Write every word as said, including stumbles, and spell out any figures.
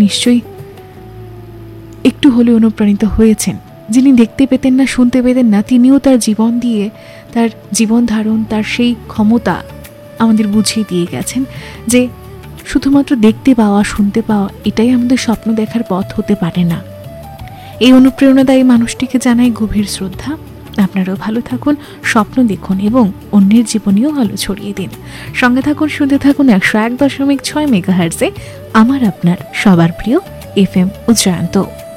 নিশ্চয়ই একটু হলে অনুপ্রাণিত হয়েছেন। যিনি দেখতে পেতেন না, শুনতে পেতেন না, তিনিও তার জীবন দিয়ে, তার জীবন ধারণ, তার সেই ক্ষমতা আমাদের বুঝিয়ে দিয়ে গেছেন যে শুধুমাত্র দেখতে পাওয়া, শুনতে পাওয়া এটাই আমাদের স্বপ্ন দেখার পথ হতে পারে না। এই অনুপ্রেরণাদায়ী মানুষটিকে জানাই গভীর শ্রদ্ধা। আপনারাও ভালো থাকুন, স্বপ্ন দেখুন এবং অন্যের জীবনেও আলো ছড়িয়ে দিন। সঙ্গে থাকুন, শুনতে থাকুন একশো এক দশমিক ছয় মেগাহার্টজে আমার আপনার সবার প্রিয় এফ এম উজ্জয়ন্ত।